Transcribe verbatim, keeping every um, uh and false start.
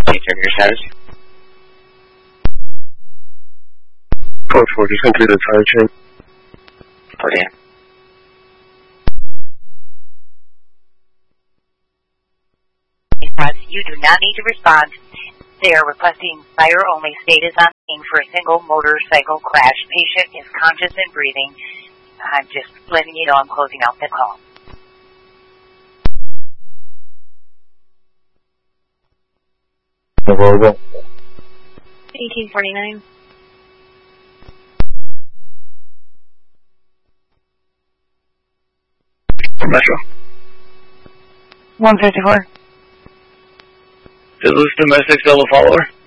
Check your status. four forty, sent through the fire chain. forty. You do not need to respond. They are requesting fire-only status on scene for a single motorcycle crash. Patient is conscious and breathing. I'm just letting you know I'm closing out the call. eighteen forty-nine. Metro. one fifty-four. Is this domestic still a follower?